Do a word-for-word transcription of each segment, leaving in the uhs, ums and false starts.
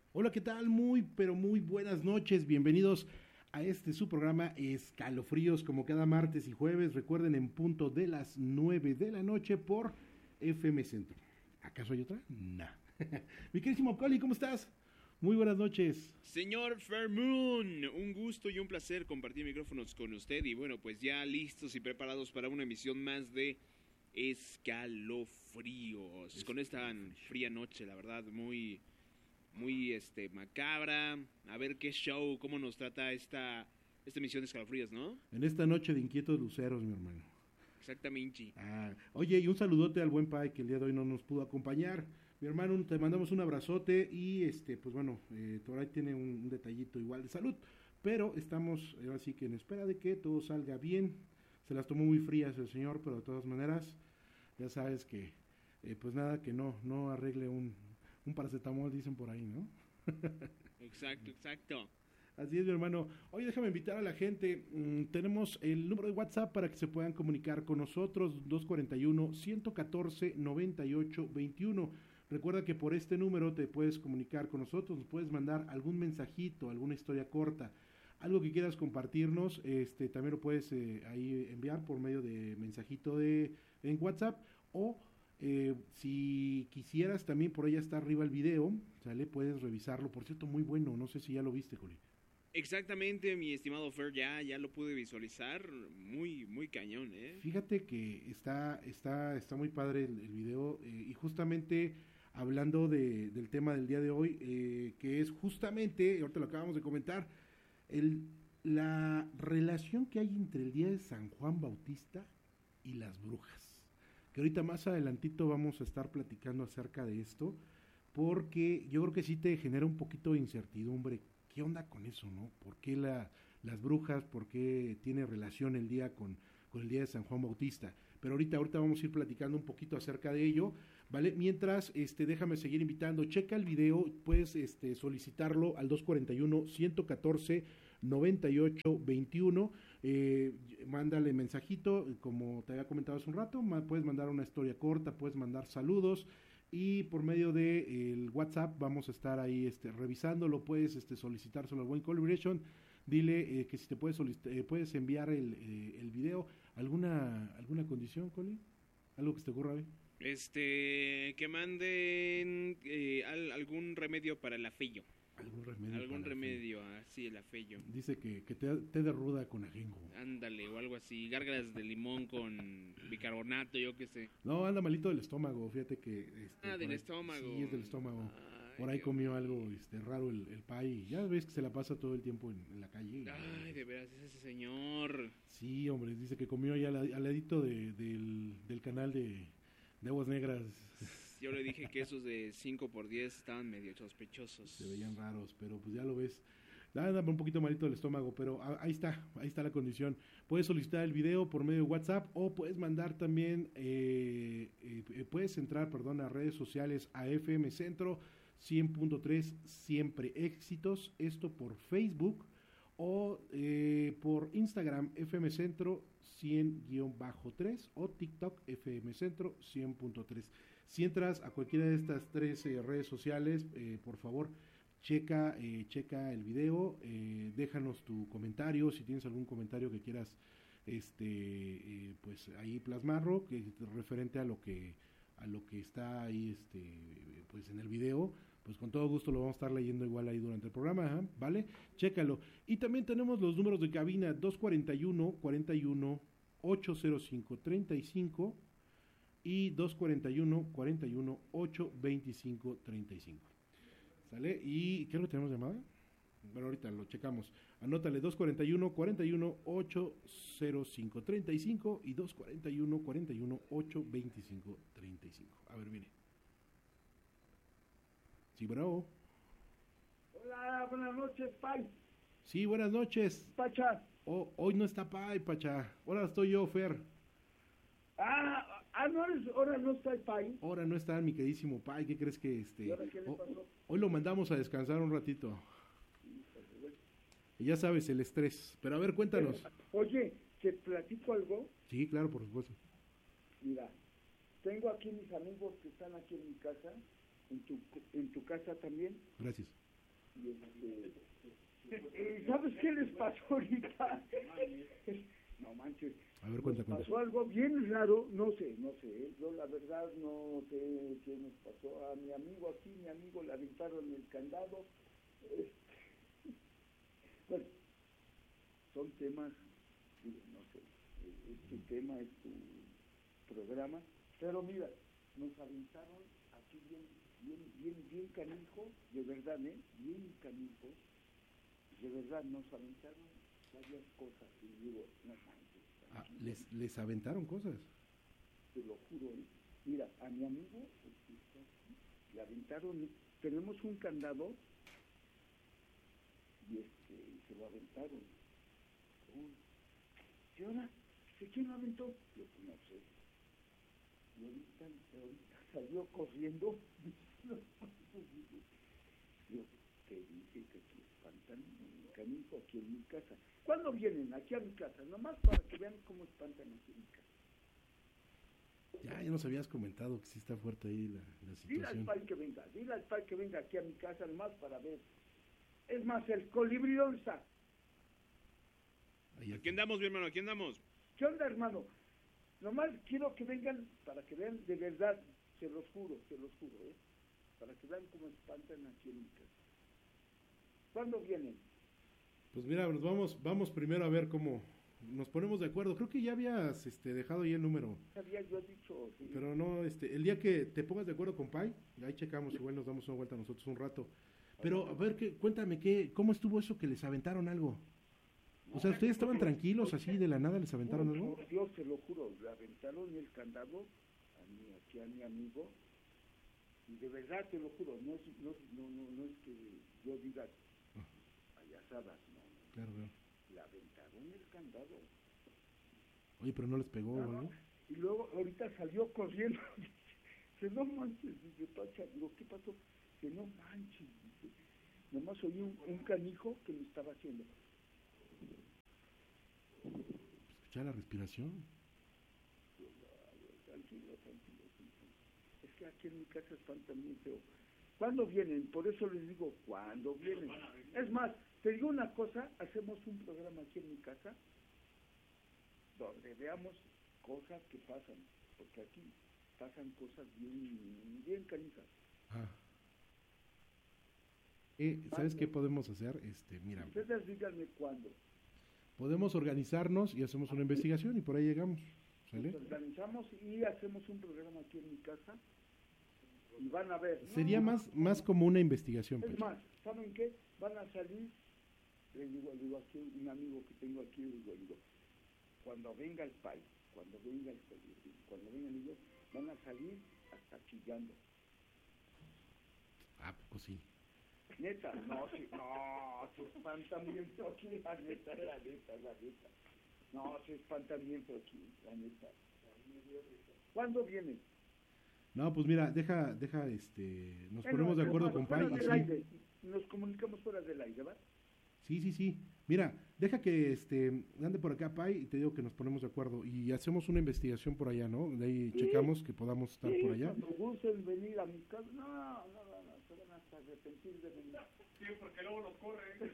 Hola, ¿qué tal? Muy, pero muy buenas noches. Bienvenidos a este su programa Escalofríos, como cada martes y jueves. Recuerden, en punto de las nueve de la noche por F M Centro. ¿Acaso hay otra? Nah. Mi queridísimo Coli, ¿cómo estás? Muy buenas noches. Señor Fairmoon, un gusto y un placer compartir micrófonos con usted. Y bueno, pues ya listos y preparados para una emisión más de Escalofríos. Con esta fría noche, la verdad, muy... muy este macabra. A ver qué show, cómo nos trata esta esta emisión de Escalofríos, ¿no? En esta noche de inquietos luceros, mi hermano. Exactamente. Ah, oye, y un saludote al buen Pai, que el día de hoy no nos pudo acompañar. Mi hermano, te mandamos un abrazote y este, pues bueno, eh, por ahí tiene un, un detallito igual de salud, pero estamos eh, así que en espera de que todo salga bien. Se las tomó muy frías el señor, pero de todas maneras, ya sabes que, eh, pues nada, que no, no arregle un, un paracetamol, dicen por ahí, ¿no? Exacto, exacto. Así es, mi hermano. Oye, déjame invitar a la gente. Mm, tenemos el número de WhatsApp para que se puedan comunicar con nosotros, dos cuatro uno, uno uno cuatro, nueve ocho dos uno. Recuerda que por este número te puedes comunicar con nosotros, nos puedes mandar algún mensajito, alguna historia corta, algo que quieras compartirnos, este también lo puedes eh, ahí enviar por medio de mensajito de en WhatsApp o eh, si quisieras también por allá está arriba el video, ¿sale? Puedes revisarlo, por cierto, muy bueno, no sé si ya lo viste, Coli. Exactamente, mi estimado Fer, ya, ya lo pude visualizar. Muy, muy cañón, ¿eh? Fíjate que está, está, está muy padre el, el video eh, y justamente hablando de, del tema del día de hoy, eh, que es justamente, ahorita lo acabamos de comentar, el, la relación que hay entre el día de San Juan Bautista y las brujas. Que ahorita más adelantito vamos a estar platicando acerca de esto, porque yo creo que sí te genera un poquito de incertidumbre. ¿Qué onda con eso, no? ¿Por qué la, las brujas, por qué tiene relación el día con, con el día de San Juan Bautista? Pero ahorita, ahorita vamos a ir platicando un poquito acerca de ello, ¿vale? Mientras, este, déjame seguir invitando, checa el video, puedes este, solicitarlo al dos cuatro uno, uno uno cuatro, nueve ocho dos uno, eh, mándale mensajito, como te había comentado hace un rato, ma, puedes mandar una historia corta, puedes mandar saludos, y por medio de eh, el WhatsApp vamos a estar ahí este, revisándolo, puedes este, solicitárselo al buen Collaboration, dile eh, que si te puedes, eh, puedes enviar el, eh, el video, ¿alguna alguna condición, Coli? ¿Algo que se te ocurra hoy? Este, que manden eh, al, algún remedio para el afeyo. Algún remedio. Algún remedio, así el afeyo. Dice que, que te, te de ruda con ajenjo. Ándale, o algo así, gárgaras de limón con bicarbonato, yo qué sé. No, anda malito del estómago, fíjate que... Este, Ah, del ahí, estómago. Sí, es del estómago. Ay, por ahí Dios comió mío. algo este, raro el, el pay. Ya ves que se la pasa todo el tiempo en, en la calle. Ay, de veras, ese señor. Sí, hombre, dice que comió ahí al, al ladito de, del, del canal de, de Aguas Negras. Yo le dije que esos de cinco por diez estaban medio sospechosos. Se veían raros, pero pues ya lo ves. Anda un poquito malito del estómago, pero ahí está, ahí está la condición. Puedes solicitar el video por medio de WhatsApp o puedes mandar también, eh, eh, puedes entrar, perdón, a redes sociales a F M Centro cien punto tres, siempre éxitos, esto por Facebook o eh, por Instagram F M Centro cien guión tres o TikTok F M Centro cien punto tres. Si entras a cualquiera de estas tres eh, redes sociales, eh, por favor, checa, eh, checa el video, eh, déjanos tu comentario, si tienes algún comentario que quieras este eh, pues ahí plasmarlo, que referente a lo que a lo que está ahí este pues en el video, pues con todo gusto lo vamos a estar leyendo igual ahí durante el programa, ¿eh? ¿Vale? Chécalo. Y también tenemos los números de cabina dos cuatro uno, cuarenta y uno, ocho cero cinco, treinta y cinco y dos cuatro uno, cuarenta y uno, ocho veinticinco, treinta y cinco. ¿Sale? ¿Y qué es lo que tenemos llamada? Bueno, ahorita lo checamos. Anótale dos cuatro uno, cuarenta y uno, ocho cero cinco, treinta y cinco y dos cuatro uno, cuarenta y uno, ocho veinticinco, treinta y cinco. A ver, viene. Sí, bravo. Hola, buenas noches, Pai. Sí, buenas noches. Pacha. Oh, hoy no está Pai, Pacha. Ahora estoy yo, Fer. Ah, ah no, eres, ahora no está el Pai. Ahora no está mi queridísimo Pai. ¿Qué crees que este? ¿Y ahora qué le oh, pasó? hoy lo mandamos a descansar un ratito. Y ya sabes, el estrés. Pero a ver, cuéntanos. Oye, ¿te platico algo? Sí, claro, por supuesto. Mira, tengo aquí mis amigos que están aquí en mi casa, en tu, en tu casa también. Gracias. Y este, ¿y sabes qué les pasó ahorita? No manches. A ver, cuenta, cuenta. Pasó algo bien raro, no sé, no sé, ¿eh? Yo la verdad no sé qué nos pasó. A mi amigo aquí, mi amigo le aventaron el candado. Este, bueno, son temas, digo, no sé, es tu tema, es tu programa, pero mira, nos aventaron aquí bien, bien, bien, bien canijo, de verdad, ¿eh? Bien canijo, de verdad, nos aventaron varias cosas, y digo, no manches. Ah, les, les aventaron cosas. Te lo juro, ¿eh? Mira, a mi amigo le aventaron, tenemos un candado y este, se lo aventaron. ¿Y ahora? ¿De quién lo aventó? Yo no sé. Y ahorita, ahorita salió corriendo. Yo te dije que aquí espantan un canijo aquí en mi casa. ¿Cuándo vienen aquí a mi casa? Nomás para que vean cómo espantan aquí en mi casa. Ya, ya nos habías comentado que sí está fuerte ahí la, la situación. Dile al pai que venga, dile al pai que venga aquí a mi casa nomás para ver. Es más, el colibrí, ¿dónde está? Ahí Aquí andamos, mi hermano, aquí andamos. ¿Qué onda, hermano? Nomás quiero que vengan para que vean de verdad, se los juro, se los juro, ¿eh? Para que vean cómo espantan aquí en mi casa. ¿Cuándo vienen? Pues mira, nos vamos, vamos primero a ver cómo nos ponemos de acuerdo. Creo que ya habías este, dejado ahí el número. Había yo dicho, sí. Pero no, este, el día que te pongas de acuerdo con Pai, ahí checamos, igual nos damos una vuelta nosotros un rato. Pero a ver, que, cuéntame, ¿qué, ¿cómo estuvo eso que les aventaron algo? O sea, ¿ustedes estaban tranquilos así de la nada les aventaron algo? Por Dios, te lo juro, le aventaron el candado a mi, aquí a mi amigo. Y de verdad te lo juro, no es, no, no, no, no es que yo diga payasadas, no. Claro, claro. Le aventaron el candado. Oye, pero no les pegó o Ah, no. algo. Y luego ahorita salió corriendo. Dice, no manches, dice Pacha. Digo, ¿qué pasó? Dice, no manches, dice. Nomás oí un, un canijo que me estaba haciendo. Escuchar la respiración. Tranquilo, tranquilo, tranquilo. Es que aquí en mi casa espantan bien feo. ¿Cuándo vienen? Por eso les digo, ¿cuándo vienen? Es más, te digo una cosa, hacemos un programa aquí en mi casa donde veamos cosas que pasan, porque aquí pasan cosas bien, bien canijas. Ah. Eh, ¿Sabes qué podemos hacer? Este, mira, Ustedes díganme cuándo. podemos organizarnos y hacemos una investigación y por ahí llegamos. ¿Sale? Nos organizamos y hacemos un programa aquí en mi casa y van a ver. Sería No, más, más como una investigación. Es Pues. más, ¿saben qué? Van a salir, les digo, le digo aquí, un amigo que tengo aquí, le digo, le digo, cuando venga el país, cuando venga el país, cuando vengan ellos, van a salir hasta chillando. Ah, poco sí. Neta, no, sí, no, se espantan bien feo aquí, la neta, la neta, la neta. No, se espantan bien feo aquí, la neta. ¿Cuándo vienen? No, pues mira, deja, deja, este, nos Bueno, ponemos de acuerdo pero con fuera Pai y del sí. aire, nos comunicamos fuera del aire, ¿va? Sí, sí, sí. Mira, deja que este ande por acá Pai y te digo que nos ponemos de acuerdo y hacemos una investigación por allá, ¿no? De ahí Sí. checamos que podamos estar Sí, por allá. cuando gusten venir a mi casa, no, no, no, no, se van hasta arrepentir de venir. Sí, porque luego los corren.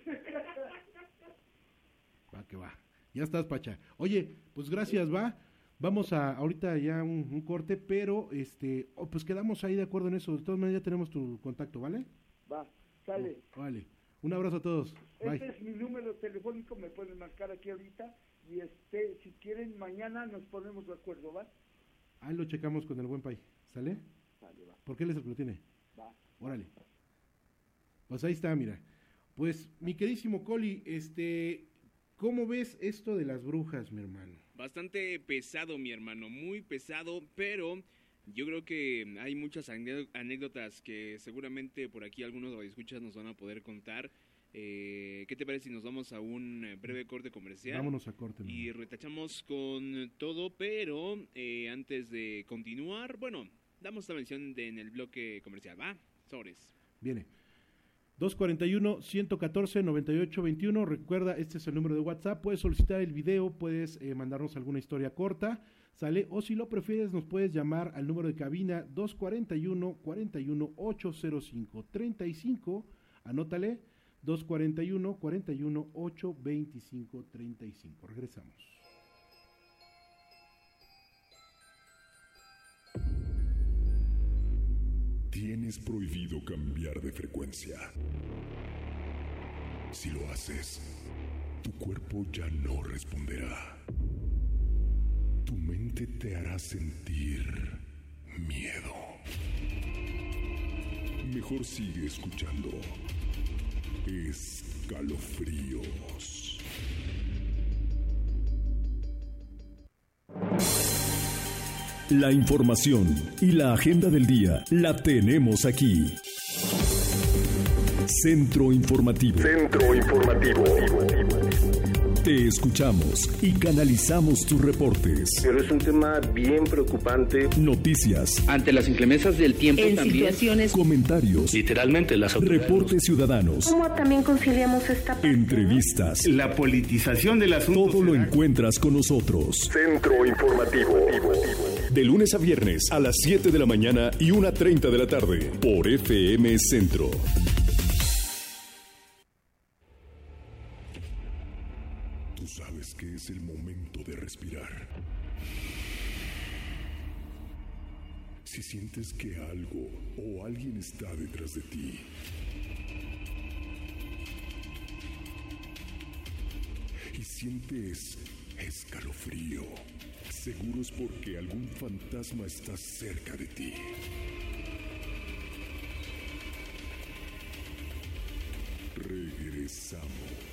Va, que va. Ya estás, Pacha. Oye, pues gracias, va. Vamos a ahorita ya un, un corte, pero este, oh, pues quedamos ahí de acuerdo en eso. De todas maneras ya tenemos tu contacto, ¿vale? Va, sale. Oh, vale. Un abrazo a todos. Bye. Este es mi número telefónico, me pueden marcar aquí ahorita y este, si quieren mañana nos ponemos de acuerdo, ¿va? Ahí lo checamos con el buen Pai. ¿Sale? Vale, va, Porque él es el que lo tiene. va. Órale. Pues ahí está, mira. Pues, mi queridísimo Coli, este, ¿cómo ves esto de las brujas, mi hermano? Bastante pesado, mi hermano, muy pesado, pero yo creo que hay muchas ane- anécdotas que seguramente por aquí algunos radioescuchas nos van a poder contar. Eh, ¿Qué te parece si nos vamos a un eh, breve corte comercial? Vámonos a corte, mi Y hermano. retachamos con todo, pero eh, antes de continuar, bueno, damos esta mención de- en el bloque comercial, ¿va? Sobres. Viene. dos cuarenta y uno, ciento catorce, noventa y ocho veintiuno. Recuerda, este es el número de WhatsApp. Puedes solicitar el video, puedes eh, mandarnos alguna historia corta, ¿sale? O si lo prefieres, nos puedes llamar al número de cabina dos cuarenta y uno, cuarenta y uno, ochocientos cinco, treinta y cinco. Anótale. dos cuarenta y uno, cuarenta y uno, ocho, veinticinco, treinta y cinco. Regresamos. Tienes prohibido cambiar de frecuencia. Si lo haces, tu cuerpo ya no responderá. Tu mente te hará sentir miedo. Mejor sigue escuchando Escalofríos. La información y la agenda del día la tenemos aquí. Centro Informativo. Centro Informativo. Te escuchamos y canalizamos tus reportes. Pero es un tema bien preocupante. Noticias. Ante las inclemencias del tiempo en también. Situaciones. Comentarios. Literalmente las autoridades. Reportes ciudadanos. ¿Cómo también conciliamos esta parte? Entrevistas. La politización del asunto. Todo lo encuentras con nosotros. Centro Informativo. De lunes a viernes a las siete de la mañana y una treinta de la tarde. Por F M Centro. Tú sabes que es el momento de respirar. Si sientes que algo o alguien está detrás de ti, y sientes escalofrío, seguro es porque algún fantasma está cerca de ti. Regresamos.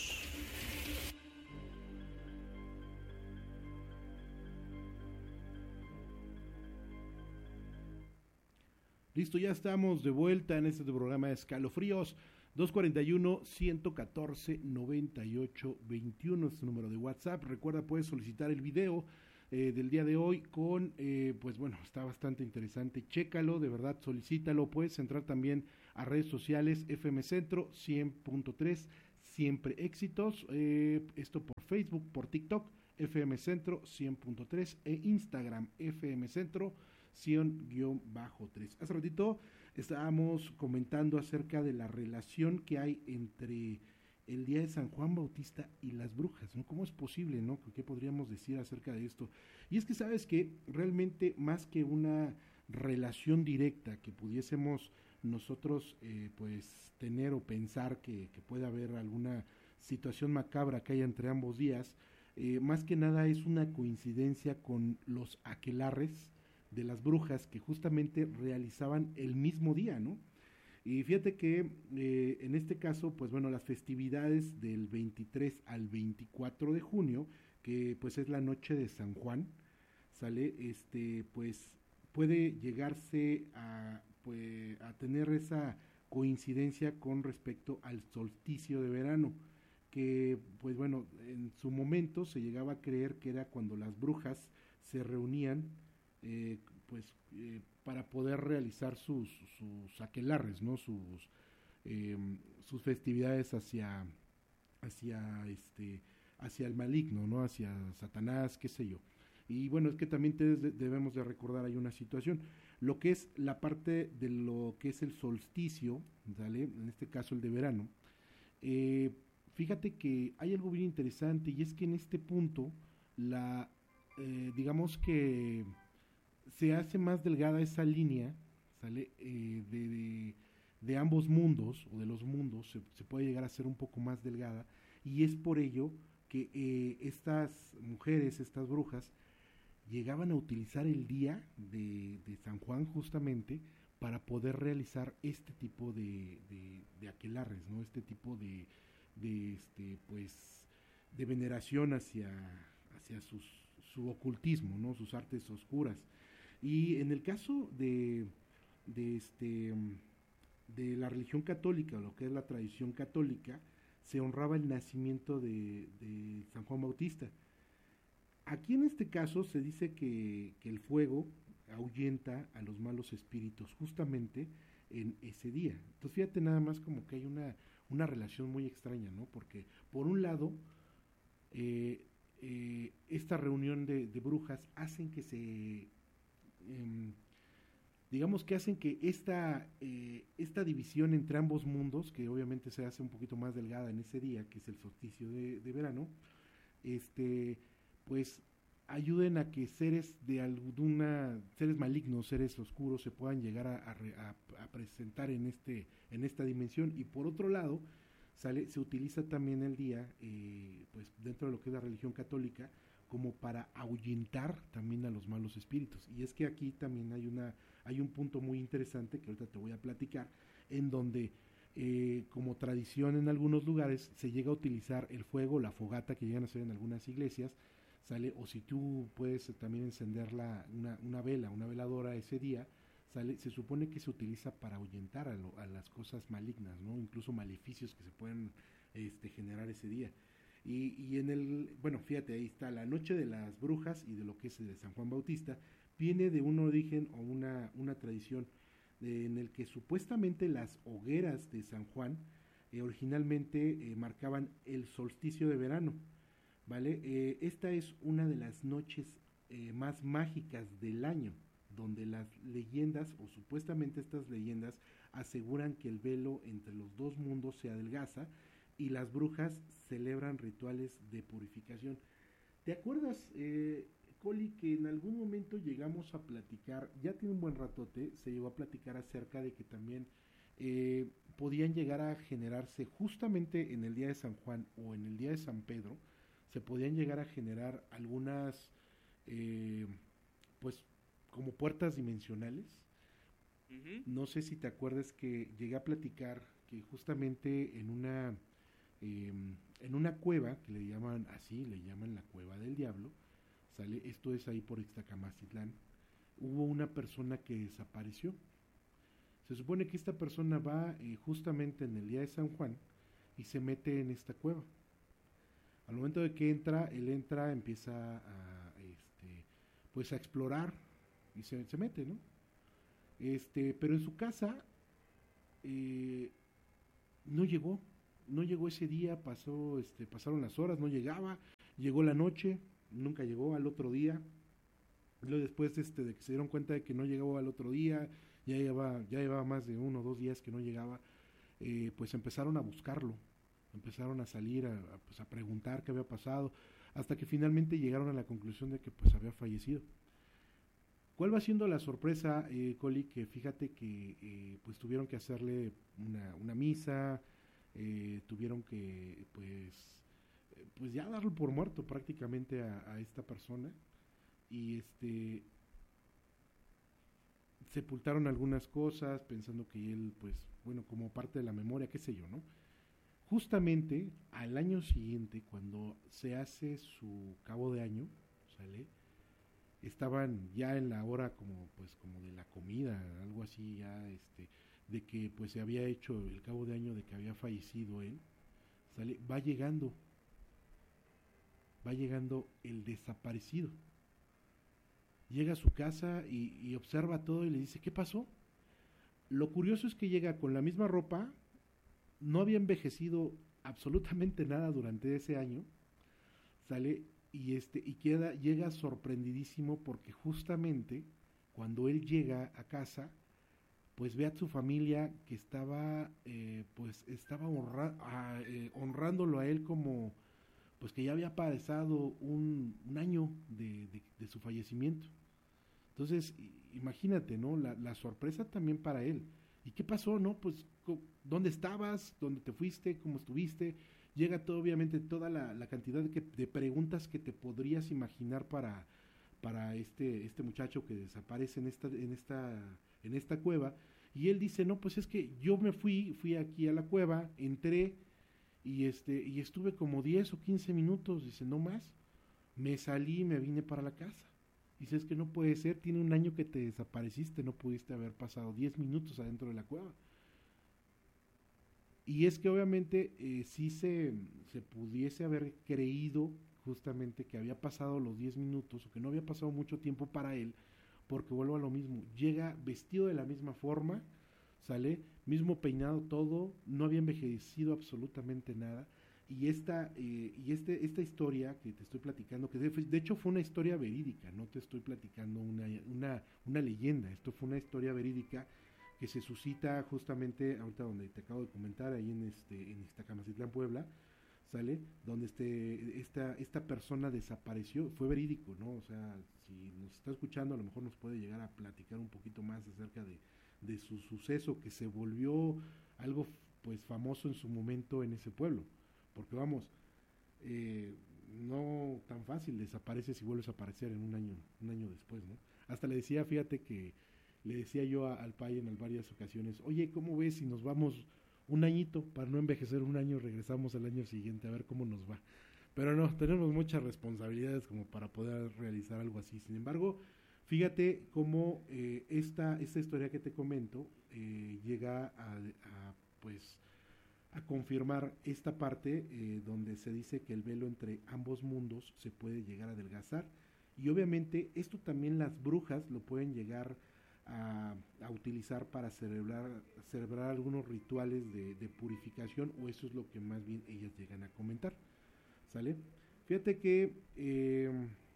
Listo, ya estamos de vuelta en este programa de Escalofríos. Dos cuarenta y uno, ciento catorce, noventa y ocho, veintiuno es tu número de WhatsApp. Recuerda, puedes solicitar el video eh, del día de hoy con, eh, pues bueno, está bastante interesante. Chécalo, de verdad, solicítalo. Puedes entrar también a redes sociales, F M Centro cien punto tres, siempre éxitos. Eh, esto por Facebook, por TikTok, F M Centro cien punto tres e Instagram, F M Centro cien guión tres. Hace ratito estábamos comentando acerca de la relación que hay entre el día de San Juan Bautista y las brujas, ¿no? ¿Cómo es posible, no? ¿Qué podríamos decir acerca de esto? Y es que sabes que realmente más que una relación directa que pudiésemos nosotros eh, pues tener o pensar que, que puede haber alguna situación macabra que haya entre ambos días, eh, más que nada es una coincidencia con los aquelarres de las brujas que justamente realizaban el mismo día, ¿no? Y fíjate que eh, en este caso, pues bueno, las festividades del veintitrés al veinticuatro de junio, que pues es la noche de San Juan, sale, este, pues puede llegarse a, pues, a tener esa coincidencia con respecto al solsticio de verano, que pues bueno, en su momento se llegaba a creer que era cuando las brujas se reunían Eh, pues eh, para poder realizar sus, sus aquelarres, ¿no? Sus, eh, sus festividades hacia, hacia, este, hacia el maligno, ¿no? Hacia Satanás, qué sé yo. Y bueno, es que también te de, debemos de recordar hay una situación, lo que es la parte de lo que es el solsticio, ¿sale? En este caso el de verano. Eh, fíjate que hay algo bien interesante y es que en este punto, la, eh, digamos que se hace más delgada esa línea, ¿sale? Eh, de, de, de ambos mundos, o de los mundos, se, se puede llegar a ser un poco más delgada, y es por ello que eh, estas mujeres, estas brujas, llegaban a utilizar el día de, de San Juan justamente para poder realizar este tipo de, de, de aquelarres, ¿no? Este tipo de, de este, pues, de veneración hacia, hacia sus, su ocultismo, ¿no? Sus artes oscuras. Y en el caso de, de, este, de la religión católica, lo que es la tradición católica, se honraba el nacimiento de, de San Juan Bautista. Aquí en este caso se dice que, que el fuego ahuyenta a los malos espíritus justamente en ese día. Entonces fíjate nada más como que hay una, una relación muy extraña, ¿no? Porque por un lado, eh, eh, esta reunión de, de brujas hacen que se... Eh, digamos que hacen que esta, eh, esta división entre ambos mundos, que obviamente se hace un poquito más delgada en ese día, que es el solsticio de, de verano, este, pues ayuden a que seres de alguna, seres malignos, seres oscuros, se puedan llegar a, a, a presentar en este, en esta dimensión. Y por otro lado, sale, se utiliza también el día, eh, pues dentro de lo que es la religión católica, como para ahuyentar también a los malos espíritus. Y es que aquí también hay una, hay un punto muy interesante que ahorita te voy a platicar, en donde eh, como tradición en algunos lugares se llega a utilizar el fuego, la fogata que llegan a hacer en algunas iglesias, sale, o si tú puedes también encender la, una, una vela, una veladora ese día, sale, se supone que se utiliza para ahuyentar a, lo, a las cosas malignas, ¿no? Incluso maleficios que se pueden este, generar ese día. Y, y en el, bueno, fíjate, ahí está, la noche de las brujas y de lo que es de San Juan Bautista, viene de un origen o una, una tradición de, en el que supuestamente las hogueras de San Juan eh, originalmente eh, marcaban el solsticio de verano, ¿vale? Eh, esta es una de las noches eh, más mágicas del año, donde las leyendas, o supuestamente estas leyendas, aseguran que el velo entre los dos mundos se adelgaza, y las brujas celebran rituales de purificación. ¿Te acuerdas, eh, Coli, que en algún momento llegamos a platicar, ya tiene un buen ratote, se llegó a platicar acerca de que también eh, podían llegar a generarse justamente en el día de San Juan o en el día de San Pedro, se podían llegar a generar algunas, eh, pues, como puertas dimensionales? Uh-huh. No sé si te acuerdas que llegué a platicar que justamente en una... Eh, en una cueva, que le llaman así, le llaman la Cueva del Diablo, sale, esto es ahí por Ixtacamacitlán, hubo una persona que desapareció. Se supone que esta persona va eh, justamente en el día de San Juan y se mete en esta cueva. Al momento de que entra, él entra, empieza a, este, pues a explorar y se, se mete, ¿no? Este, pero en su casa eh, no llegó. No llegó ese día, pasó, este, pasaron las horas, no llegaba, llegó la noche, nunca llegó, al otro día, y luego después este, de que se dieron cuenta de que no llegó al otro día, ya llevaba, ya llevaba más de uno o dos días que no llegaba, eh, pues empezaron a buscarlo, empezaron a salir, a, a, pues a preguntar qué había pasado, hasta que finalmente llegaron a la conclusión de que pues había fallecido. ¿Cuál va siendo la sorpresa, eh, Coli? Que fíjate que eh, pues tuvieron que hacerle una, una misa, Eh, tuvieron que pues pues ya darlo por muerto prácticamente a, a esta persona, y este sepultaron algunas cosas pensando que él pues bueno como parte de la memoria, qué sé yo, ¿no? Justamente al año siguiente, cuando se hace su cabo de año, ¿sale? Estaban ya en la hora como pues como de la comida, algo así, ya este de que pues se había hecho el cabo de año de que había fallecido él, ¿sale? Va llegando, va llegando el desaparecido. Llega a su casa y, y observa todo y le dice, ¿qué pasó? Lo curioso es que llega con la misma ropa, no había envejecido absolutamente nada durante ese año, ¿sale? Y este, y queda, llega sorprendidísimo porque justamente cuando él llega a casa, pues ve a su familia que estaba, eh, pues estaba honra, a, eh, honrándolo a él como, pues que ya había pasado un, un año de, de, de su fallecimiento. Entonces, imagínate, ¿no? La, la sorpresa también para él. ¿Y qué pasó, no? Pues, ¿dónde estabas? ¿Dónde te fuiste? ¿Cómo estuviste? Llega todo, obviamente, toda la, la cantidad de, que, de preguntas que te podrías imaginar para, para este, este muchacho que desaparece en esta, en esta, en esta cueva. Y él dice, no, pues es que yo me fui, fui aquí a la cueva, entré y este y estuve como diez o quince minutos, dice, no más, me salí y me vine para la casa. Dice, es que no puede ser, tiene un año que te desapareciste, no pudiste haber pasado diez minutos adentro de la cueva. Y es que obviamente eh, sí se, se pudiese haber creído justamente que había pasado los diez minutos o que no había pasado mucho tiempo para él, porque vuelvo a lo mismo, llega vestido de la misma forma, sale, mismo peinado todo, no había envejecido absolutamente nada, y esta eh, y este esta historia que te estoy platicando, que de, de hecho fue una historia verídica, no te estoy platicando una, una, una leyenda, esto fue una historia verídica que se suscita justamente ahorita donde te acabo de comentar, ahí en este en Iztacamacitlán, Puebla, ¿sale? Donde este esta esta persona desapareció, fue verídico, ¿no? O sea, si nos está escuchando, a lo mejor nos puede llegar a platicar un poquito más acerca de, de su suceso, que se volvió algo pues famoso en su momento en ese pueblo, porque vamos, eh, no tan fácil desapareces y vuelves a aparecer en un año, un año después, ¿no? Hasta le decía, fíjate que le decía yo a, al Pai en varias ocasiones, oye, ¿cómo ves si nos vamos un añito para no envejecer un año, regresamos al año siguiente a ver cómo nos va? Pero no, tenemos muchas responsabilidades como para poder realizar algo así. Sin embargo, fíjate cómo eh, esta, esta historia que te comento eh, llega a, a pues a confirmar esta parte eh, donde se dice que el velo entre ambos mundos se puede llegar a adelgazar, y obviamente esto también las brujas lo pueden llegar a, a utilizar para celebrar, celebrar algunos rituales de, de purificación, o eso es lo que más bien ellas llegan a comentar, ¿sale? Fíjate que eh,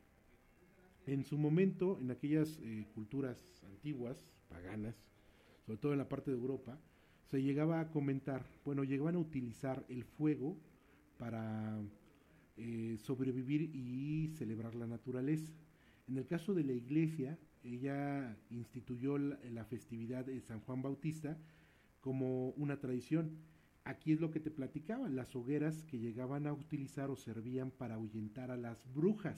en su momento, en aquellas eh, culturas antiguas, paganas, sobre todo en la parte de Europa, se llegaba a comentar, bueno, llegaban a utilizar el fuego para eh, sobrevivir y celebrar la naturaleza. En el caso de la iglesia, ella instituyó la, la festividad de San Juan Bautista como una tradición. Aquí es lo que te platicaba, las hogueras que llegaban a utilizar o servían para ahuyentar a las brujas,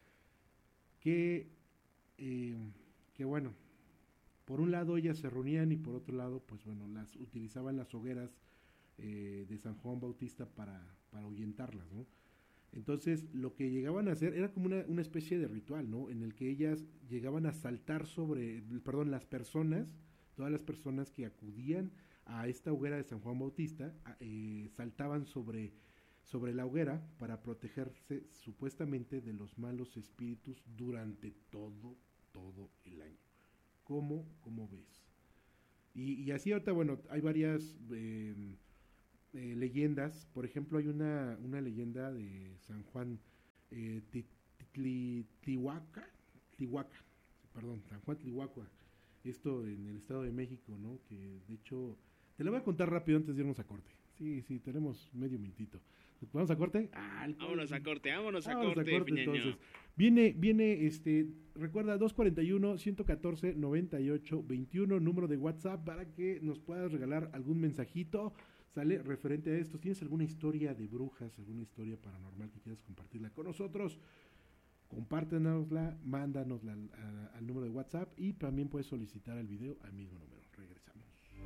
que, eh, que bueno, por un lado ellas se reunían y por otro lado, pues bueno, las utilizaban las hogueras eh, de San Juan Bautista para, para ahuyentarlas, ¿no? Entonces, lo que llegaban a hacer era como una, una especie de ritual, ¿no? En el que ellas llegaban a saltar sobre, perdón, las personas, todas las personas que acudían a esta hoguera de San Juan Bautista, eh, saltaban sobre, sobre la hoguera para protegerse supuestamente de los malos espíritus durante todo, todo el año. ¿Cómo, cómo ves? Y, y así ahorita, bueno, hay varias eh, eh, leyendas. Por ejemplo, hay una, una leyenda de San Juan eh, Tlihuaca, Tlihuaca, perdón, San Juan Tlihuaca, esto en el Estado de México, ¿no? Que de hecho, te lo voy a contar rápido antes de irnos a corte. Sí, sí, tenemos medio minutito. ¿Vamos a corte? Ah, vámonos a corte, vámonos a vámonos corte, a corte Piñaño. Entonces. Viene, viene, este, recuerda, dos cuarenta y uno, ciento catorce, noventa y ocho, veintiuno, número de WhatsApp para que nos puedas regalar algún mensajito, ¿sale? Referente a esto. ¿Tienes alguna historia de brujas, alguna historia paranormal que quieras compartirla con nosotros? Compártenosla, mándanosla al, a, al número de WhatsApp, y también puedes solicitar el video al mismo número. Regresamos.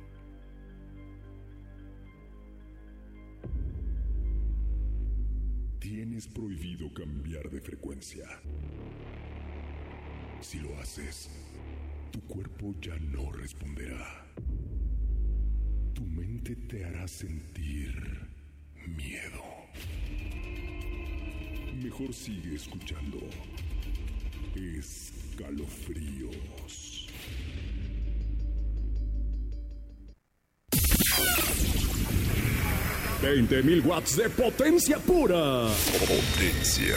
Tienes prohibido cambiar de frecuencia. Si lo haces, tu cuerpo ya no responderá. Tu mente te hará sentir miedo. Mejor sigue escuchando Escalofríos. veinte mil watts de potencia pura. Potencia.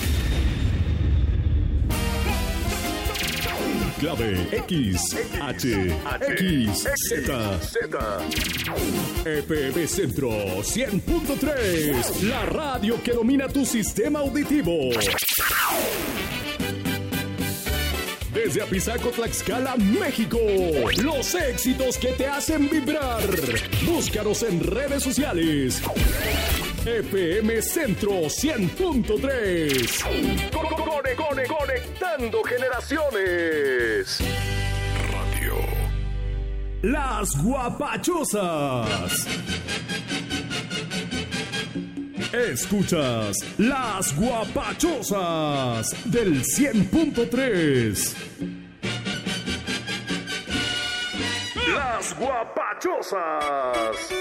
Clave X, H, X, Z. F M Centro cien punto tres. La radio que domina tu sistema auditivo. Desde Apizaco, Tlaxcala, México. Los éxitos que te hacen vibrar. Búscanos en redes sociales. F M Centro cien punto tres. Cone, cone, conectando generaciones. Radio. Las Guapachosas. Escuchas Las Guapachosas del cien punto tres. Las Guapachosas.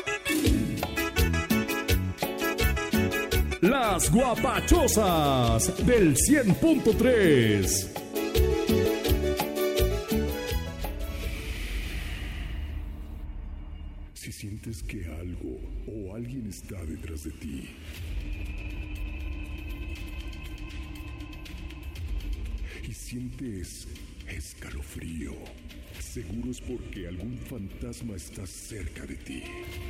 Las Guapachosas del cien punto tres. Si Sientes que algo o alguien está detrás de ti. Y sientes escalofrío. Seguro es porque algún fantasma está cerca de ti.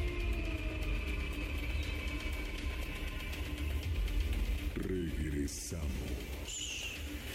Regresamos.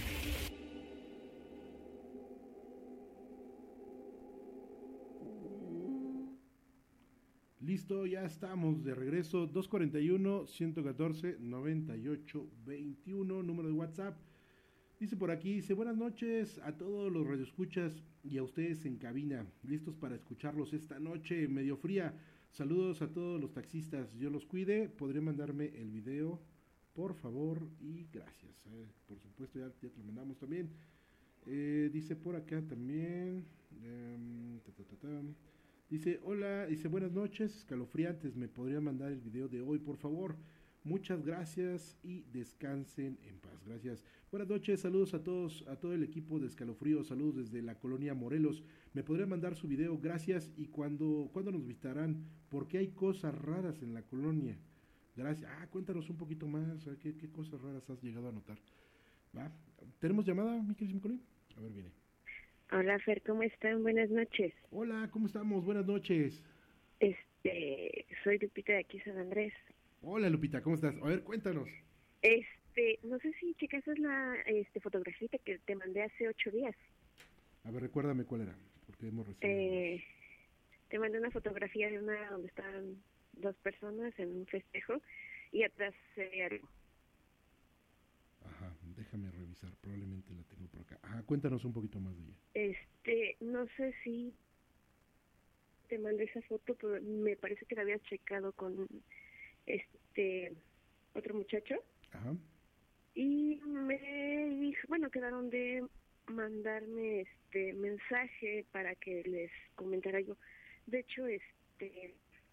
Listo, ya estamos de regreso. dos cuarenta y uno, ciento catorce, noventa y ocho, veintiuno, número de WhatsApp. Dice por aquí, dice, buenas noches a todos los radioescuchas y a ustedes en cabina, listos para escucharlos esta noche medio fría. Saludos a todos los taxistas, Dios los cuide. ¿Podría mandarme el video, por favor? Y gracias. Eh, por supuesto, ya, ya te lo mandamos también. Eh, dice por acá también, eh, ta, ta, ta, ta. Dice, hola, dice, buenas noches, escalofriantes, ¿me podría mandar el video de hoy, por favor? Muchas gracias y descansen en paz. Gracias. Buenas noches, saludos a todos, a todo el equipo de Escalofrío, saludos desde la colonia Morelos. ¿Me podría mandar su video? Gracias. ¿Y cuándo, cuándo nos visitarán? Porque hay cosas raras en la colonia. Gracias. Ah, cuéntanos un poquito más, ¿qué, qué cosas raras has llegado a notar? ¿Va? ¿Tenemos llamada, mi querido Colín? A ver, viene. Hola, Fer, ¿cómo están? Buenas noches. Hola, ¿cómo estamos? Buenas noches. Este, soy Lupita de aquí, San Andrés. Hola, Lupita, ¿cómo estás? A ver, cuéntanos. Este, no sé si checas la este, fotografía que te mandé hace ocho días. A ver, recuérdame cuál era, porque hemos recibido. Eh, te mandé una fotografía de una donde estaban dos personas en un festejo y atrás se ve algo. Ajá, déjame revisar, probablemente la tengo por acá. Ajá, cuéntanos un poquito más de ella. Este, no sé si te mandé esa foto, pero me parece que la habías checado con este otro muchacho. Ajá. Y me dijo, bueno, quedaron de mandarme este mensaje para que les comentara algo. De hecho, este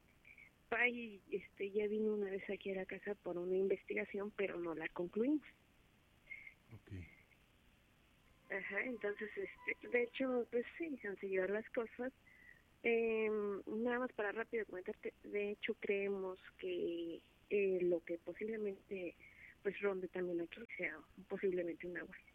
Pai este ya vino una vez aquí a la casa por una investigación, pero no la concluimos. Okay. Ajá, entonces, este, de hecho, pues sí, se han seguido las cosas. Eh, nada más para rápido comentarte, de hecho creemos que eh, lo que posiblemente pues ronde también aquí sea posiblemente un agua.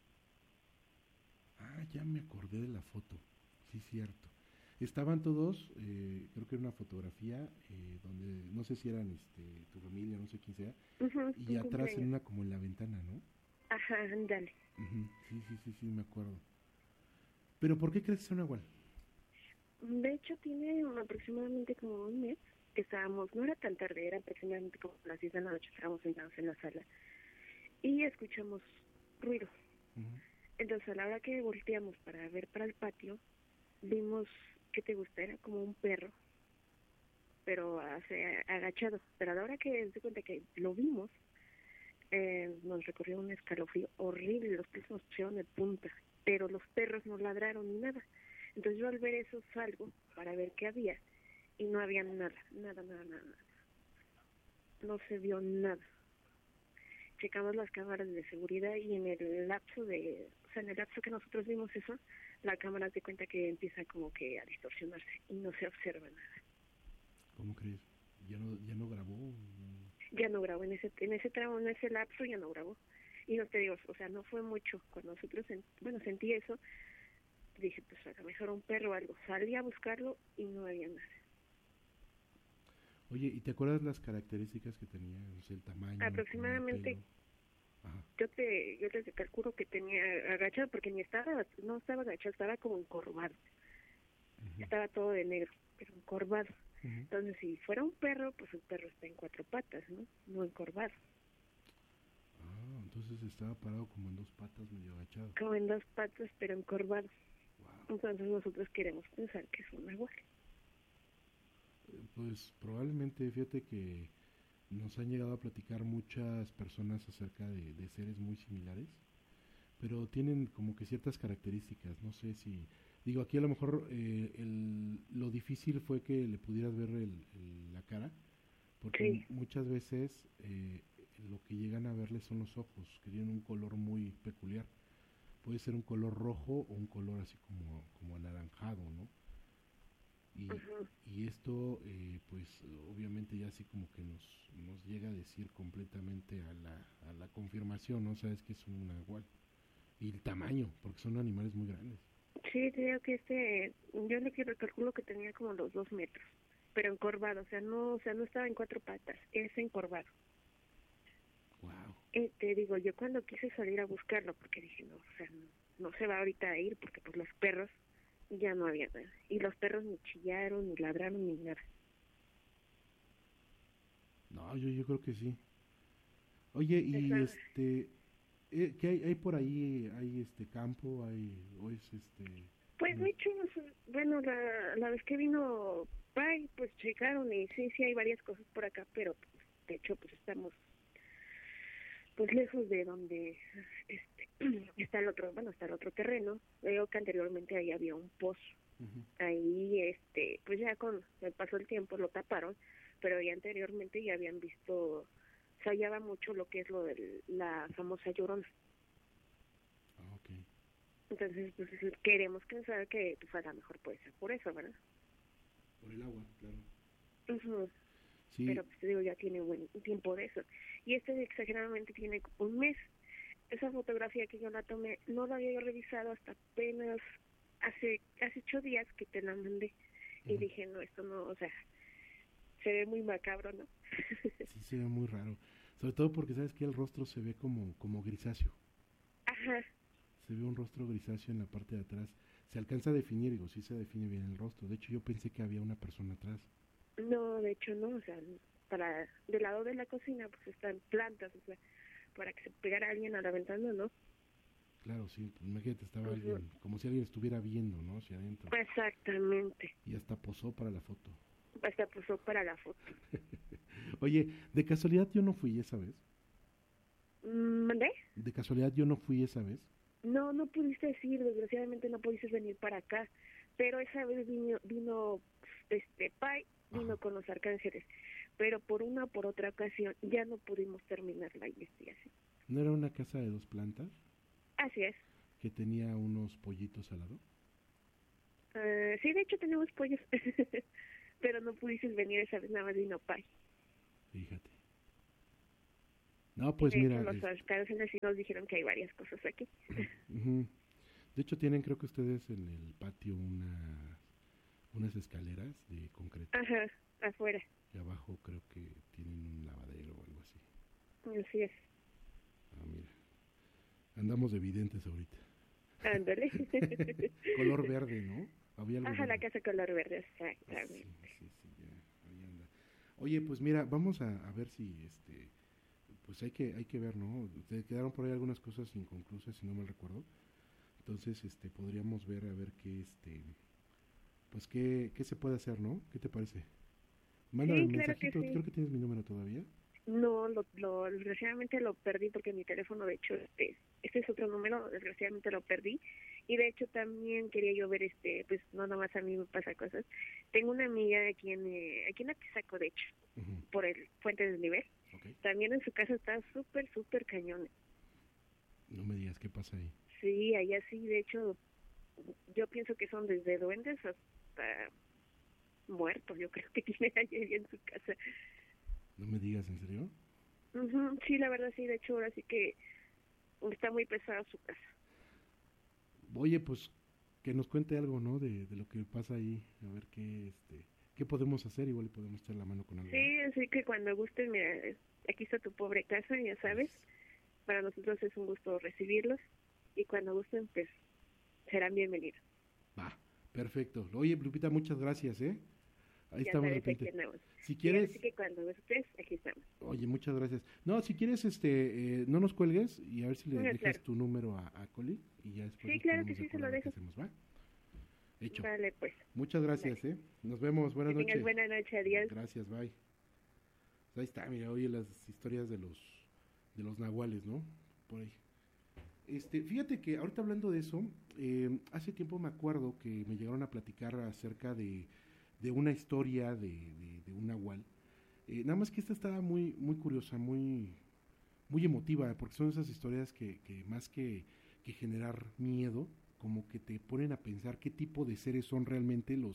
Ah, ya me acordé de la foto, sí, cierto. Estaban todos, eh, creo que era una fotografía eh, donde, no sé si eran este, tu familia, no sé quién sea, uh-huh, y atrás en una como en la ventana, ¿no? Ajá, ándale. Uh-huh, sí, sí, sí, sí, me acuerdo. ¿Pero por qué crees que sea un nahual? De hecho, tiene aproximadamente como un mes que estábamos, no era tan tarde, era aproximadamente como las diez de la noche, estábamos sentados en la sala y escuchamos ruido. Uh-huh. Entonces, a la hora que volteamos para ver para el patio, vimos que te gusta, era como un perro, pero hace, agachado. Pero a la hora que se cuenta que lo vimos, eh, nos recorrió un escalofrío horrible, los pies nos pusieron de punta, pero los perros no ladraron ni nada. Entonces yo al ver eso salgo para ver qué había y no había nada, nada, nada, nada. No se vio nada. Checamos las cámaras de seguridad y en el lapso de, o sea, en el lapso que nosotros vimos eso, la cámara se cuenta que empieza como que a distorsionarse y no se observa nada. ¿Cómo crees? ¿Ya no, ya no grabó? Ya no grabó, en ese en ese tramo, en ese lapso ya no grabó. Y no te digo, o sea, no fue mucho. Cuando nosotros, bueno, sentí eso, dije, pues a lo mejor un perro o algo. Salí a buscarlo y no había nada. Oye, ¿y te acuerdas las características que tenía? O sea, el tamaño. Aproximadamente, yo te yo te calculo que tenía agachado, porque ni estaba, no estaba agachado, estaba como encorvado. Uh-huh. Estaba todo de negro, pero encorvado. Uh-huh. Entonces, si fuera un perro, pues el perro está en cuatro patas, ¿no? No encorvado. Ah, entonces estaba parado como en dos patas, medio agachado. Como en dos patas, pero encorvado. Wow. Entonces nosotros queremos pensar que es un nahual. Pues probablemente, fíjate que nos han llegado a platicar muchas personas acerca de, de seres muy similares, pero tienen como que ciertas características. No sé si, digo, aquí a lo mejor eh, el, lo difícil fue que le pudieras ver el, el, la cara, porque sí. muchas veces eh, lo que llegan a verle son los ojos, que tienen un color muy peculiar. Puede ser un color rojo o un color así como, como anaranjado, ¿no? Y, uh-huh. y esto, eh, pues, obviamente ya así como que nos, nos llega a decir completamente a la, a la confirmación, ¿no? Sabes que es un nahual. Y el tamaño, porque son animales muy grandes. Sí, te digo que este, yo le quiero calculo que tenía como los dos metros, pero encorvado, o sea, no, o sea, no estaba en cuatro patas, es encorvado. Wow. Eh, te digo, yo cuando quise salir a buscarlo, porque dije, no, o sea, no, no se va ahorita a ir, porque pues los perros ya no había nada, y los perros ni chillaron, ni ladraron, ni nada. No, yo, yo creo que sí. Oye, y Esa... este... ¿Qué hay, hay por ahí? ¿Hay este campo? ¿Hay, o es este...? Pues de hecho, bueno, la, la vez que vino Pai, pues checaron y sí, sí hay varias cosas por acá, pero pues, de hecho pues estamos pues lejos de donde este está el otro, bueno, está el otro terreno. Veo que anteriormente ahí había un pozo. Uh-huh. Ahí, este, pues ya con el paso del tiempo lo taparon, pero ya anteriormente ya habían visto... se hallaba mucho lo que es lo de la famosa Llorona. Ah, okay. Entonces, pues queremos pensar que pues, a lo mejor puede ser por eso, ¿verdad? Por el agua, claro. Uh-huh. Sí. Pero pues te digo, ya tiene buen tiempo de eso. Y este exageradamente tiene un mes. Esa fotografía que yo la tomé, no la había yo revisado hasta apenas hace, hace ocho días que te la mandé. Uh-huh. Y dije, no, esto no, o sea, se ve muy macabro, ¿no? Sí, se ve muy raro. Sobre todo porque sabes que el rostro se ve como, como grisáceo. Ajá. Se ve un rostro grisáceo en la parte de atrás. Se alcanza a definir, digo, sí se define bien el rostro. De hecho, yo pensé que había una persona atrás. No, de hecho no, o sea, para del lado de la cocina pues están plantas, o sea, para que se pegara alguien a la ventana, ¿no? Claro, sí, pues imagínate, estaba uh-huh. alguien, como si alguien estuviera viendo, ¿no? Hacia adentro. Exactamente. Y hasta posó para la foto. Hasta posó para la foto. Oye, ¿de casualidad yo no fui esa vez? ¿Mandé? ¿De casualidad yo no fui esa vez? No, no pudiste decir, desgraciadamente no pudiste venir para acá, pero esa vez vino, vino este Pai, vino Ajá. con los arcángeles, pero por una o por otra ocasión ya no pudimos terminar la investigación. ¿No era una casa de dos plantas? Así es. ¿Que tenía unos pollitos al lado? Uh, sí, de hecho tenemos pollos, pero no pudiste venir esa vez, nada más vino Pai. Fíjate. No, pues de mira... Hecho, los arcángeles sí nos dijeron que hay varias cosas aquí. Uh-huh. De hecho, tienen creo que ustedes en el patio una, unas escaleras de concreto. Ajá, afuera. Y abajo creo que tienen un lavadero o algo así. Así es. Ah, mira. Andamos de videntes ahorita. Ándale. Color verde, ¿no? Había algo Ajá, verde. la casa color verde, exactamente. Sí, sí, sí, ya, ahí anda. Oye, pues mira, vamos a, a ver si, este, pues hay que, hay que ver, ¿no? Te quedaron por ahí algunas cosas inconclusas, si no mal recuerdo. Entonces, este, podríamos ver a ver qué, este, pues qué, qué se puede hacer, ¿no? ¿Qué te parece? Mándame sí, un claro mensajito, que sí. Creo que tienes mi número todavía. No, lo, lo, desgraciadamente lo perdí porque mi teléfono, de hecho, este, este es otro número, desgraciadamente lo perdí. Y de hecho también quería yo ver, este, pues no nada más a mí me pasa cosas. Tengo una amiga aquí en, eh, aquí en Apizaco, de hecho, uh-huh. por el Puente del Nivel. Okay. También en su casa está súper, súper cañón. No me digas, ¿qué pasa ahí? Sí, allá sí, de hecho, yo pienso que son desde duendes hasta muertos, yo creo que tiene allá en su casa. No me digas, ¿en serio? Uh-huh, sí, la verdad sí, de hecho ahora sí que está muy pesada su casa. Oye, pues que nos cuente algo, ¿no? De, de lo que pasa ahí, a ver qué, este, qué podemos hacer, igual podemos echar la mano con algo. Sí, ¿no? Así que cuando gusten, mira, aquí está tu pobre casa, ya sabes, pues, para nosotros es un gusto recibirlos y cuando gusten, pues serán bienvenidos. Va, perfecto. Oye, Lupita, muchas gracias, ¿eh? Ahí ya estamos de repente. Si quieres, así que cuando estés, aquí estamos. Oye, muchas gracias. No, si quieres, este, eh, no nos cuelgues y a ver si le no, dejas claro. tu número a, a Coli y ya después. Sí, claro que sí, se lo dejo. Hacemos, ¿va? Hecho. Vale, pues. Muchas gracias, vale. ¿eh? Nos vemos. Buenas que noches. Buenas noches, adiós. Gracias, bye. Pues ahí está, mira, oye las historias de los, de los nahuales, ¿no? Por ahí. Este, fíjate que ahorita hablando de eso, eh, hace tiempo me acuerdo que me llegaron a platicar acerca de de una historia de, de, de un nahual. Eh, nada más que esta estaba muy muy curiosa, muy muy emotiva, porque son esas historias que, que más que, que generar miedo, como que te ponen a pensar qué tipo de seres son realmente los,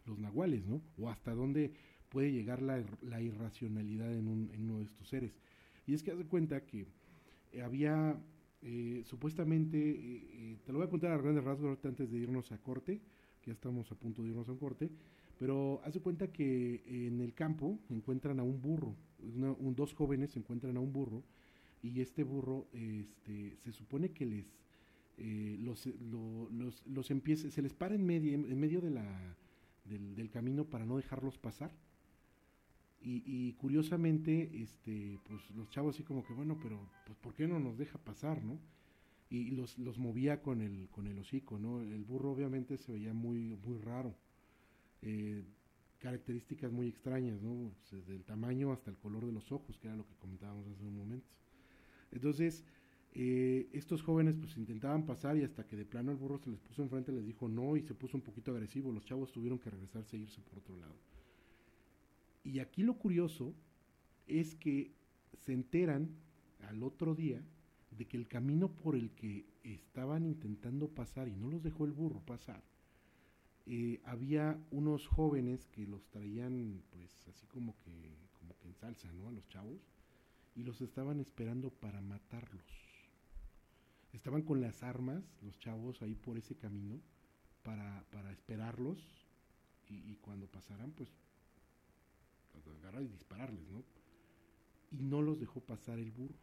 los nahuales, ¿no? O hasta dónde puede llegar la, la irracionalidad en, un, en uno de estos seres. Y es que haz de cuenta que había eh, supuestamente, eh, eh, te lo voy a contar a grandes rasgos antes de irnos a corte, que ya estamos a punto de irnos a un corte, pero haz de cuenta que en el campo encuentran a un burro, una, un, dos jóvenes encuentran a un burro, y este burro este, se supone que les eh, los, lo, los, los empieza, se les para en medio, en medio de la, del, del camino para no dejarlos pasar. Y, y curiosamente, este, pues los chavos así como que, bueno, pero pues ¿por qué no nos deja pasar, no? Y los, los movía con el, con el hocico, ¿no? El burro obviamente se veía muy, muy raro, eh, características muy extrañas, ¿no? Desde el tamaño hasta el color de los ojos, que era lo que comentábamos hace un momento. Entonces, eh, estos jóvenes pues intentaban pasar y hasta que de plano el burro se les puso enfrente, les dijo no y se puso un poquito agresivo, los chavos tuvieron que regresarse e irse por otro lado. Y aquí lo curioso es que se enteran al otro día de que el camino por el que estaban intentando pasar y no los dejó el burro pasar, eh, había unos jóvenes que los traían pues así como que, como que en salsa, ¿no? A los chavos, y los estaban esperando para matarlos. Estaban con las armas, los chavos ahí por ese camino, para, para esperarlos y, y cuando pasaran pues agarrar y dispararles, ¿no? Y no los dejó pasar el burro.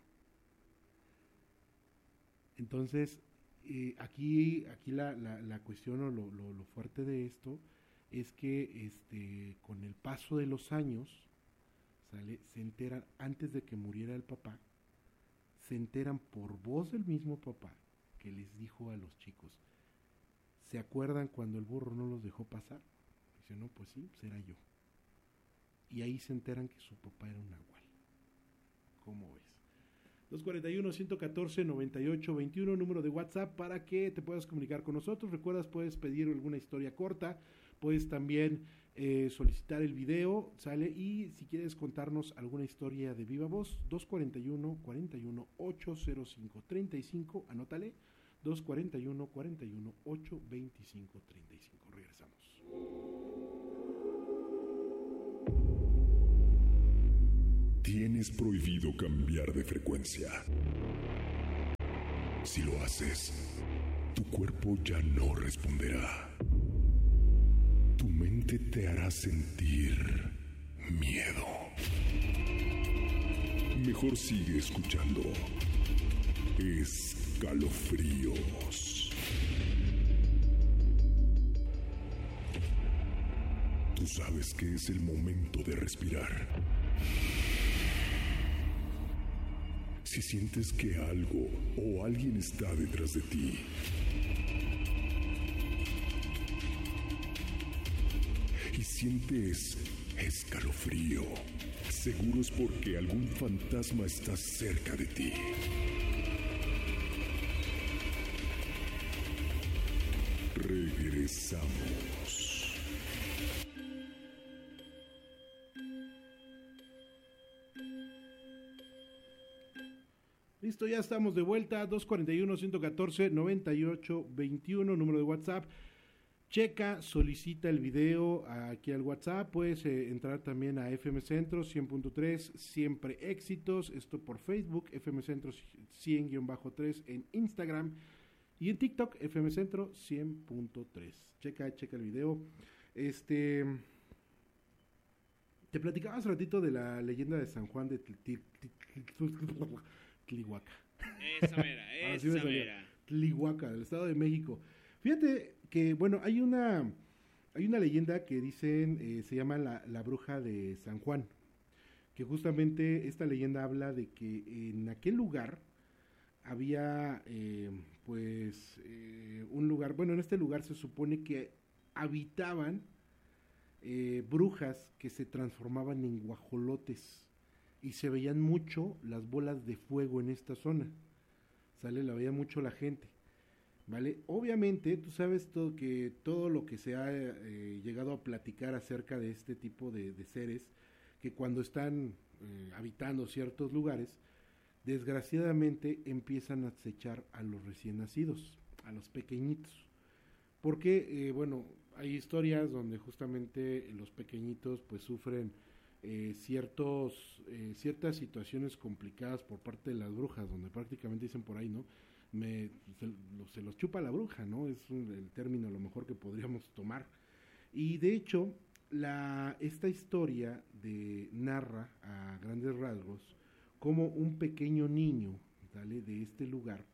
Entonces, eh, aquí, aquí la, la, la cuestión o lo, lo, lo fuerte de esto es que este, con el paso de los años, ¿sale? Se enteran, antes de que muriera el papá, se enteran por voz del mismo papá que les dijo a los chicos, ¿se acuerdan cuando el burro no los dejó pasar? Dice, no, pues sí, pues era yo. Y ahí se enteran que su papá era un nahual. ¿Cómo ves? dos cuarenta y uno, ciento catorce, noventa y ocho, veintiuno, número de WhatsApp para que te puedas comunicar con nosotros. Recuerdas, puedes pedir alguna historia corta, puedes también eh, solicitar el video, ¿sale? Y si quieres contarnos alguna historia de viva voz, dos cuarenta y uno, cuarenta y uno, ochocientos cinco, treinta y cinco, anótale, dos cuarenta y uno, cuarenta y uno, ochocientos veinticinco, treinta y cinco. Regresamos. Tienes prohibido cambiar de frecuencia. Si lo haces, tu cuerpo ya no responderá. Tu mente te hará sentir miedo. Mejor sigue escuchando Escalofríos. Tú sabes que es el momento de respirar. Si sientes que algo o alguien está detrás de ti, y sientes escalofrío, seguro es porque algún fantasma está cerca de ti. Regresamos. Listo, ya estamos de vuelta, dos cuarenta y uno, ciento catorce, noventa y ocho, veintiuno, número de WhatsApp. Checa, solicita el video aquí al WhatsApp, puedes eh, entrar también a F M Centro cien punto tres, siempre éxitos, esto por Facebook, F M Centro cien guión tres en Instagram y en TikTok, F M Centro cien punto tres. Checa, checa el video. Este, te platicaba hace ratito de la leyenda de San Juan de Tlihuaca. Esa mera, esa mera. Tlihuaca, del Estado de México. Fíjate que, bueno, hay una hay una leyenda que dicen, eh, se llama la, la bruja de San Juan, que justamente esta leyenda habla de que en aquel lugar había, eh, pues, eh, un lugar, bueno, en este lugar se supone que habitaban eh, brujas que se transformaban en guajolotes y se veían mucho las bolas de fuego en esta zona, ¿sale? La veía mucho la gente. ¿Vale? Obviamente, tú sabes todo, que todo lo que se ha eh, llegado a platicar acerca de este tipo de, de seres, que cuando están eh, habitando ciertos lugares, desgraciadamente empiezan a acechar a los recién nacidos, a los pequeñitos. Porque, eh, bueno, hay historias donde justamente los pequeñitos pues sufren eh, ciertos eh, ciertas situaciones complicadas por parte de las brujas, donde prácticamente dicen por ahí, ¿no? Me, se, lo, se los chupa la bruja, ¿no? Es un, el término a lo mejor que podríamos tomar. Y de hecho, la esta historia de narra a grandes rasgos como un pequeño niño, ¿vale? De este lugar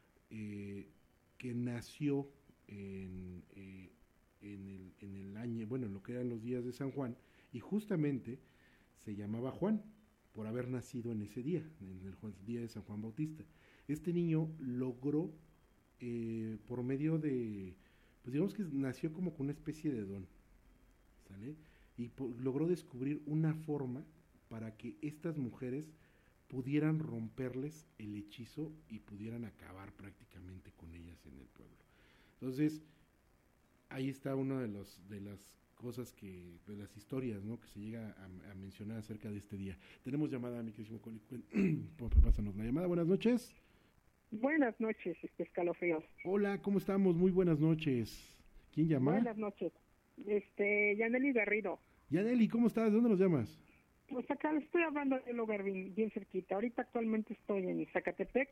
eh, que nació en, eh, en, el, en el año, bueno, en lo que eran los días de San Juan, y justamente se llamaba Juan por haber nacido en ese día, en el día de San Juan Bautista. Este niño logró eh, por medio de, pues digamos que nació como con una especie de don, ¿sale? Y por, logró descubrir una forma para que estas mujeres pudieran romperles el hechizo y pudieran acabar prácticamente con ellas en el pueblo. Entonces, ahí está una de los de las cosas que, de las historias, ¿no? Que se llega a, a mencionar acerca de este día. Tenemos llamada, mi querido Coli, pásanos la llamada. Buenas noches. Buenas noches, este escalofríos. Hola, ¿cómo estamos? Muy buenas noches. ¿Quién llama? Buenas noches. Este, Yaneli Garrido. Yaneli, ¿cómo estás? ¿De dónde nos llamas? Pues acá le estoy hablando de un lugar bien, bien cerquita. Ahorita actualmente estoy en Zacatepec,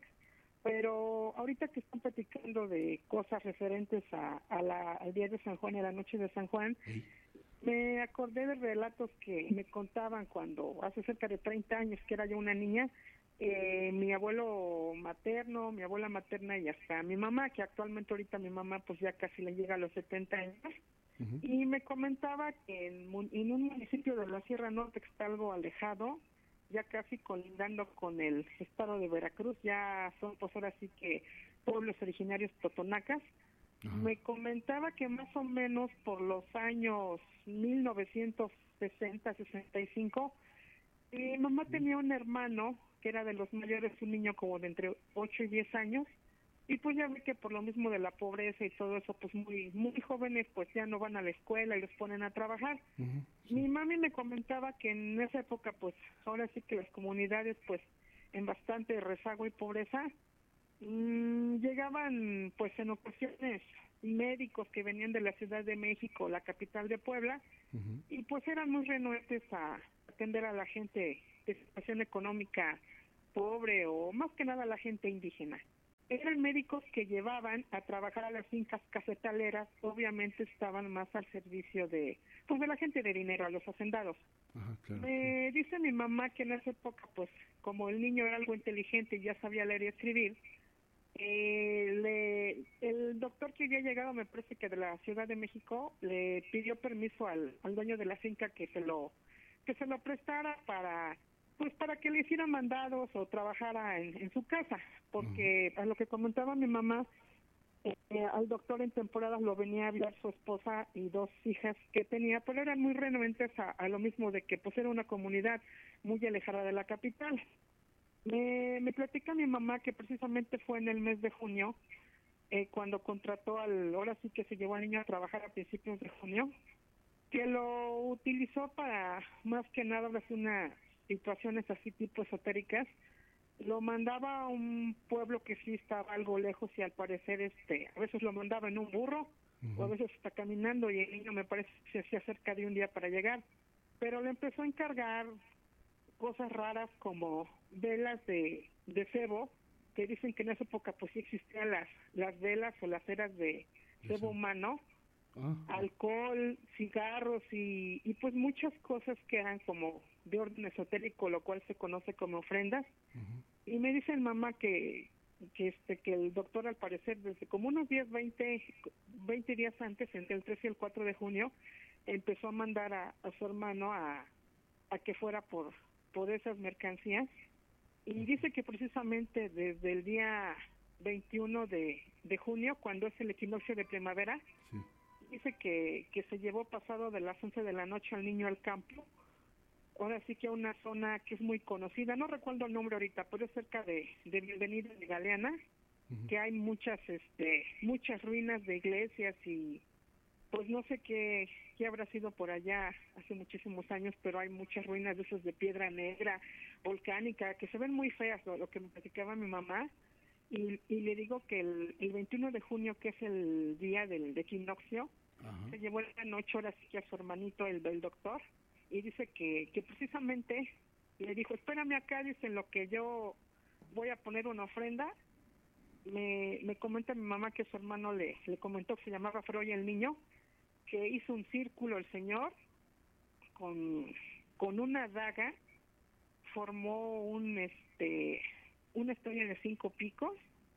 pero ahorita que están platicando de cosas referentes a, a la, al día de San Juan y a la noche de San Juan, ¿sí? Me acordé de relatos que me contaban cuando hace cerca de treinta años que era yo una niña. Eh, mi abuelo materno, mi abuela materna y hasta mi mamá, que actualmente ahorita mi mamá pues ya casi le llega a los setenta años, uh-huh. Y me comentaba que en, en un municipio de la Sierra Norte que está algo alejado, ya casi colindando con el estado de Veracruz, ya son pues ahora sí que pueblos originarios totonacas, uh-huh. Me comentaba que más o menos por los años mil novecientos sesenta, sesenta y cinco, mi mamá tenía un hermano que era de los mayores, un niño como de entre ocho y diez años, y pues ya vi que por lo mismo de la pobreza y todo eso, pues muy muy jóvenes pues ya no van a la escuela y los ponen a trabajar. Uh-huh, sí. Mi mami me comentaba que en esa época pues ahora sí que las comunidades pues en bastante rezago y pobreza, mmm, llegaban pues en ocasiones médicos que venían de la Ciudad de México, la capital de Puebla, uh-huh. Y pues eran muy renuentes a atender a la gente de situación económica pobre o más que nada a la gente indígena. Eran médicos que llevaban a trabajar a las fincas cafetaleras, obviamente estaban más al servicio de pues de la gente de dinero, a los hacendados. Ajá, claro. Me dice mi mamá que en esa época, pues como el niño era algo inteligente y ya sabía leer y escribir, eh, le, el doctor que había llegado, me parece que de la Ciudad de México, le pidió permiso al, al dueño de la finca que se lo que se lo prestara para pues para que le hicieran mandados o trabajara en, en su casa, porque uh-huh. A lo que comentaba mi mamá, eh, al doctor en temporadas lo venía a ver su esposa y dos hijas que tenía, pero eran muy renuentes a, a lo mismo de que pues era una comunidad muy alejada de la capital. Me, me platica mi mamá que precisamente fue en el mes de junio, eh, cuando contrató al, ahora sí que se llevó al niño a trabajar a principios de junio, que lo utilizó para más que nada ahora sí una situaciones así tipo esotéricas, lo mandaba a un pueblo que sí estaba algo lejos y al parecer este a veces lo mandaba en un burro, uh-huh. O a veces está caminando y el niño me parece que se hacía cerca de un día para llegar, pero le empezó a encargar cosas raras como velas de, de cebo, que dicen que en esa época pues sí existían las, las velas o las ceras de cebo humano, uh-huh. Alcohol, cigarros y, y pues muchas cosas que eran como de orden esotérico, lo cual se conoce como ofrendas. Uh-huh. Y me dicen mamá que que este que el doctor al parecer desde como unos diez, veinte, veinte días antes, entre el tres y el cuatro de junio, empezó a mandar a, a su hermano a, a que fuera por por esas mercancías, y dice que precisamente desde el día veintiuno de, de junio, cuando es el equinoccio de primavera, sí. Dice que, que se llevó pasado de las once de la noche al niño al campo, ahora sí que a una zona que es muy conocida, no recuerdo el nombre ahorita, pero es cerca de, de Bienvenida de Galeana, uh-huh. Que hay muchas este muchas ruinas de iglesias y pues no sé qué, qué habrá sido por allá hace muchísimos años, pero hay muchas ruinas de esas de piedra negra, volcánica, que se ven muy feas, lo, lo que me platicaba mi mamá, y, y le digo que el, el veintiuno de junio, que es el día del equinoccio, Ajá. Se llevó la noche ahora sí que a su hermanito, el del doctor, y dice que, que precisamente le dijo, espérame acá, dice, en lo que yo voy a poner una ofrenda. Me, me comenta mi mamá que su hermano le, le comentó que se llamaba Freud el niño, que hizo un círculo el señor con, con una daga, formó un este una estrella de cinco picos,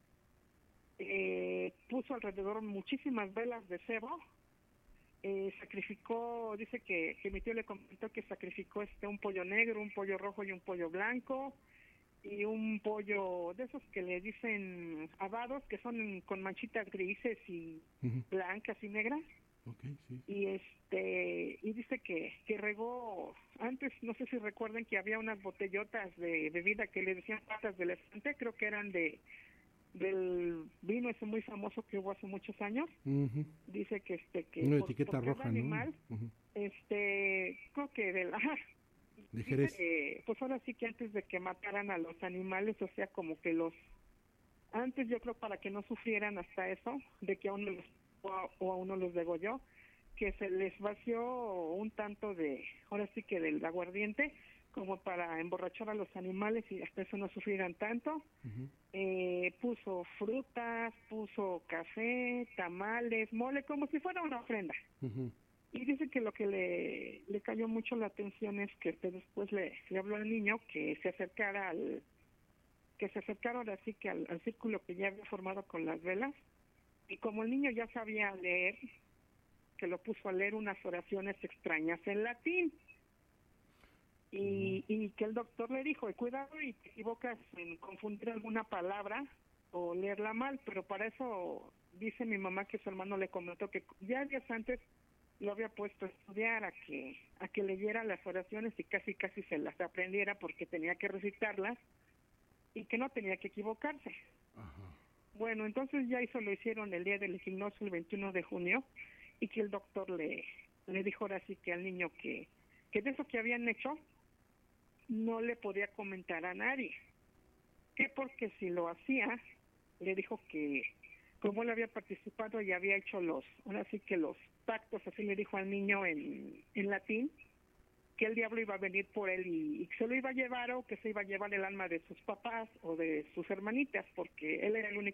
eh, puso alrededor muchísimas velas de cebo, eh, sacrificó, dice que, que mi tío le comentó que sacrificó este un pollo negro, un pollo rojo y un pollo blanco, y un pollo de esos que le dicen habados, que son con manchitas grises y uh-huh. blancas y negras. Okay, sí. Y este y dice que, que regó, antes no sé si recuerden que había unas botellotas de bebida que le decían patas de elefante, creo que eran de del vino ese muy famoso que hubo hace muchos años. Uh-huh. Dice que este que una por, etiqueta por roja, animal, ¿no? Uh-huh. este creo que de la de Jerez. Que, pues ahora sí que antes de que mataran a los animales, o sea, como que los antes yo creo para que no sufrieran hasta eso, de que a uno los o a uno los degolló, que se les vació un tanto de, ahora sí que del aguardiente, como para emborrachar a los animales y hasta eso no sufrieran tanto. Uh-huh. Eh, puso frutas, puso café, tamales, mole, como si fuera una ofrenda. Uh-huh. Y dice que lo que le, le cayó mucho la atención es que después le, le habló al niño que se acercara al, que se acercara ahora sí que al, al círculo que ya había formado con las velas. Y como el niño ya sabía leer, que lo puso a leer unas oraciones extrañas en latín. Y, y que el doctor le dijo, cuidado y te equivocas en confundir alguna palabra o leerla mal, pero para eso dice mi mamá que su hermano le comentó que ya días antes lo había puesto a estudiar, a que, a que leyera las oraciones y casi casi se las aprendiera porque tenía que recitarlas y que no tenía que equivocarse. Ajá. Bueno, entonces ya eso lo hicieron el día del equinoccio, el veintiuno de junio, y que el doctor le, le dijo ahora sí que al niño que, que de eso que habían hecho no le podía comentar a nadie, que porque si lo hacía, le dijo que como él había participado y había hecho los, ahora sí que los pactos, así le dijo al niño en, en latín, que el diablo iba a venir por él y, y que se lo iba a llevar o que se iba a llevar el alma de sus papás o de sus hermanitas, porque él era el único